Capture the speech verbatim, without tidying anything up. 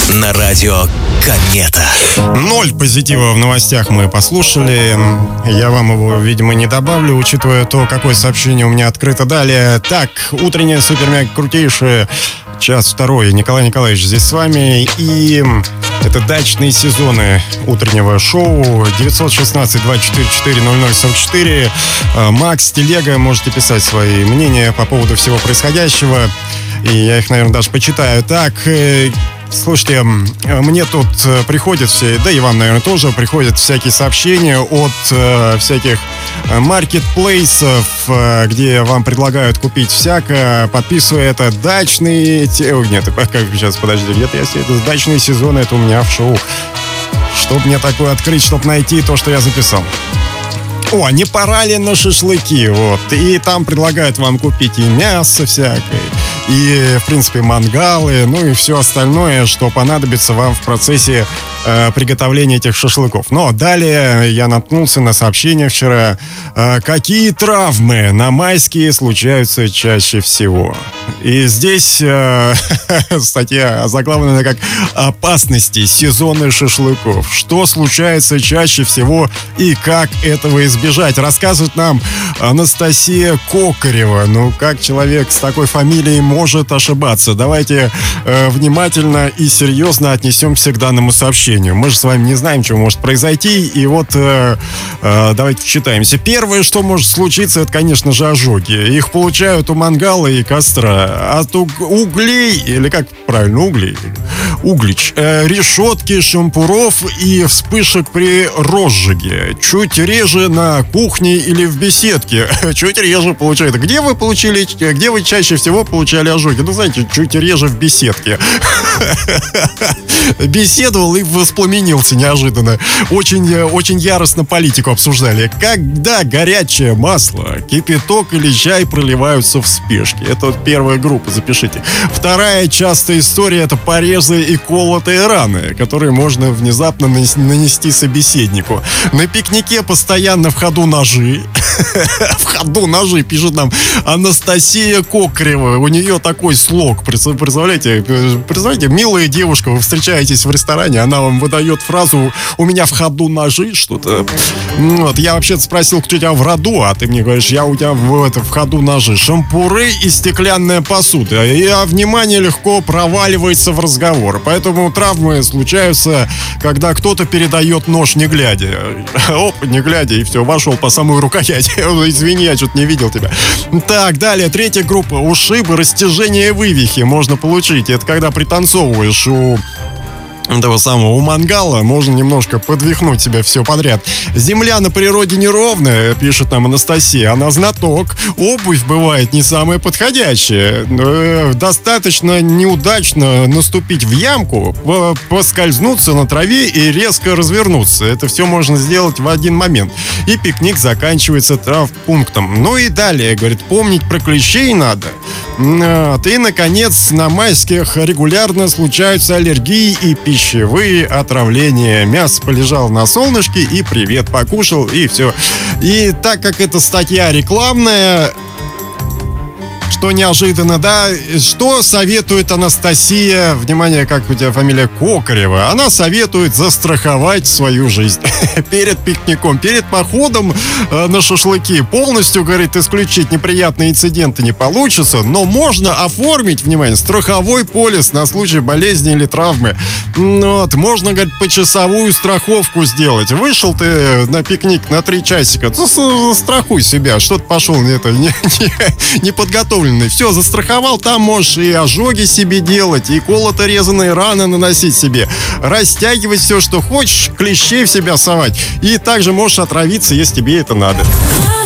на радио Комета. Ноль позитива в новостях мы послушали. Я вам его, видимо, не добавлю, учитывая то, какое сообщение у меня открыто далее. Так, утреннее супер-мега крутейшее. Час второй. Николай Николаевич здесь с вами. И это дачные сезоны утреннего шоу. девятьсот шестнадцать двадцать четыре четыре ноль ноль сорок четыре. Макс, Телега, можете писать свои мнения по поводу всего происходящего. И я их, наверное, даже почитаю. Так, слушайте, мне тут приходят все, да и вам, наверное, тоже приходят всякие сообщения от э, всяких маркетплейсов, э, где вам предлагают купить всякое, подписывая это дачные... Те... Нет, как сейчас, подожди, где-то я себе... Это дачные сезоны, это у меня в шоу. Чтоб мне такое открыть, чтоб найти то, что я записал. О, не пора ли на шашлыки, вот. И там предлагают вам купить и мясо всякое, и, в принципе, мангалы, ну и все остальное, что понадобится вам в процессе э, приготовления этих шашлыков. Но далее я наткнулся на сообщение вчера. Э, какие травмы на майские случаются чаще всего? И здесь э, статья озаглавлена как «Опасности сезона шашлыков». Что случается чаще всего и как этого избежать? Рассказывает нам Анастасия Кокарева. Ну, как человек с такой фамилией может ошибаться? Давайте э, внимательно и серьезно отнесемся к данному сообщению. Мы же с вами не знаем, что может произойти. И вот э, э, давайте вчитаемся. Первое, что может случиться, это, конечно же, ожоги. Их получают у мангала и костра. От углей, или как правильно, углей, углич, э, решетки, шампуров и вспышек при розжиге. Чуть реже на кухне или в беседке. Чуть реже получают. Где вы получили, где вы чаще всего получали ожоги? Ну, знаете, чуть реже в беседке. Беседовал и воспламенился неожиданно. Очень, очень яростно политику обсуждали. Когда горячее масло, кипяток или чай проливаются в спешке. Это вот первая группа, запишите. Вторая частая история — это порезы и колотые раны, которые можно внезапно нанести собеседнику. На пикнике постоянно в ходу ножи. В ходу ножи, пишет нам Анастасия Кокарева. У нее такой слог. Представляете, представляете, милая девушка, вы встречаетесь в ресторане, она вам выдает фразу «у меня в ходу ножи», что-то. Вот, я вообще-то спросил, кто у тебя в роду, а ты мне говоришь, я у тебя в, это, в ходу ножи. Шампуры и стеклянная посуда. И а, внимание легко проваливается в разговор. Поэтому травмы случаются, когда кто-то передает нож не глядя. Оп, не глядя, и все, вошел по самую рукоять. Извини, я что-то не видел тебя. Так, далее, третья группа. Ушибы, растяжение вывихи можно получить. Это когда пританцовываешь у этого самого, у мангала, можно немножко подвихнуть себя все подряд. Земля на природе неровная, пишет нам Анастасия. Она знаток. Обувь бывает не самая подходящая. Достаточно неудачно наступить в ямку, поскользнуться на траве и резко развернуться. Это все можно сделать в один момент. И пикник заканчивается травмпунктом. Ну и далее, говорит, помнить про клещей надо. И, наконец, на майских регулярно случаются аллергии и пищевые отравления. Мясо полежало на солнышке и привет, покушал, и все. И так как эта статья рекламная, что неожиданно, да, что советует Анастасия, внимание, как у тебя фамилия, Кокарева, она советует застраховать свою жизнь перед пикником, перед походом э, на шашлыки. Полностью, говорит, исключить неприятные инциденты не получится, но можно оформить, внимание, страховой полис на случай болезни или травмы. Вот, можно, говорит, почасовую страховку сделать. Вышел ты на пикник на три часика, застрахуй себя, что-то пошел это, не, не, не подготовленный. Все, застраховал, там можешь и ожоги себе делать, и колото-резанные раны наносить себе, растягивать все, что хочешь, клещей в себя совать. И также можешь отравиться, если тебе это надо.